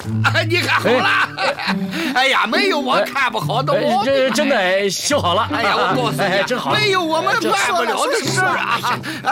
你看好了。哎呀，没有我看不好的毛病。 这真的修好了。 哎呀，我告诉你， 真好， 没有我们办不了的事啊。